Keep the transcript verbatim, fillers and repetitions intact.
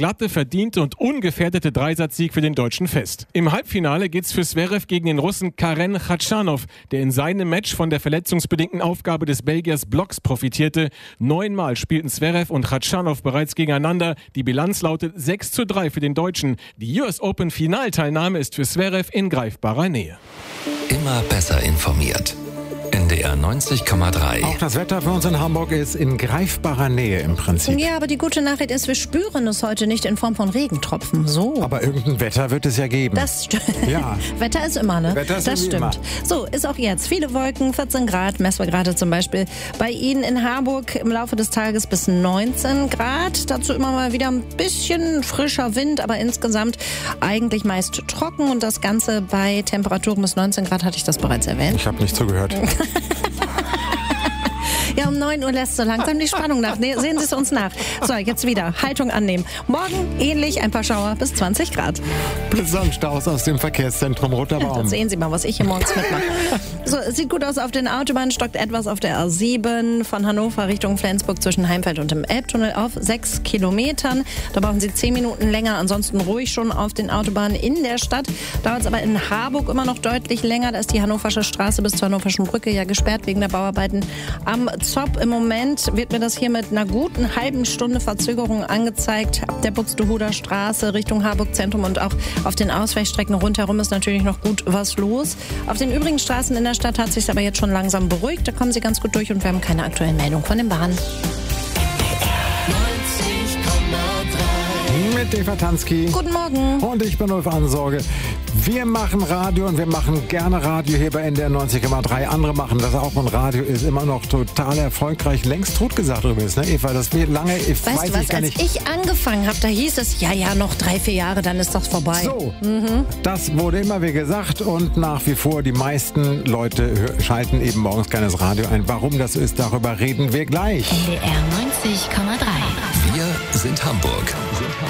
glatte, verdiente und ungefährdete Dreisatzsieg für den Deutschen fest. Im Halbfinale geht's für Zverev gegen den Russen Karen Khachanov, der in seinem Match von der verletzungsbedingten Aufgabe des Belgiers Blocks profitierte. Neunmal spielten Zverev und Khachanov bereits gegeneinander. Die Bilanz lautet sechs zu drei für den Deutschen. Die U S Open Finalteilnahme ist für Zverev in greifbarer Nähe. Immer besser informiert. N D R neunzig Komma drei. Auch das Wetter für uns in Hamburg ist in greifbarer Nähe im Prinzip. Ja, aber die gute Nachricht ist, wir spüren es heute nicht in Form von Regentropfen. So. Aber irgendein Wetter wird es ja geben. Das stimmt. Ja. Wetter ist immer, ne? Wetter ist das stimmt. immer. So, ist auch jetzt. Viele Wolken, vierzehn Grad, messen wir gerade zum Beispiel bei Ihnen in Harburg im Laufe des Tages bis neunzehn Grad. Dazu immer mal wieder ein bisschen frischer Wind, aber insgesamt eigentlich meist trocken und das Ganze bei Temperaturen bis neunzehn Grad, hatte ich das bereits erwähnt. Ich habe nicht zugehört. Ja, um neun Uhr lässt so langsam die Spannung nach. Nee, sehen Sie es uns nach. So, jetzt wieder. Haltung annehmen. Morgen ähnlich, ein paar Schauer bis zwanzig Grad. Blitzer und Staus aus dem Verkehrszentrum Roter Baum. Dann sehen Sie mal, was ich hier morgens mitmache. So, es sieht gut aus auf den Autobahnen, stockt etwas auf der A sieben von Hannover Richtung Flensburg zwischen Heimfeld und dem Elbtunnel auf sechs Kilometern. Da brauchen Sie zehn Minuten länger, ansonsten ruhig schon auf den Autobahnen in der Stadt. Dauert es aber in Harburg immer noch deutlich länger. Da ist die Hannoversche Straße bis zur Hannoverschen Brücke ja gesperrt wegen der Bauarbeiten am Zopp. Im Moment wird mir das hier mit einer guten halben Stunde Verzögerung angezeigt. Ab der Buxtehuder Straße Richtung Harburg Zentrum und auch auf den Ausweichstrecken rundherum ist natürlich noch gut was los. Auf den übrigen Straßen in der Stadt hat sich aber jetzt schon langsam beruhigt. Da kommen Sie ganz gut durch und wir haben keine aktuellen Meldungen von den Bahnen. Mit Eva Tansky. Guten Morgen. Und ich bin Ulf Ansorge. Wir machen Radio und wir machen gerne Radio hier bei N D R neunzig Komma drei. Andere machen das auch und Radio ist immer noch total erfolgreich. Längst totgesagt übrigens, ne Eva? Das wird lange, ich weißt weiß du was, ich gar nicht. als ich angefangen habe, da hieß es, ja, ja, noch drei, vier Jahre, dann ist das vorbei. So, mhm. Das wurde immer wie gesagt und nach wie vor die meisten Leute hö- schalten eben morgens gerne das Radio ein. Warum das so ist, darüber reden wir gleich. N D R neunzig Komma drei. Wir sind Hamburg.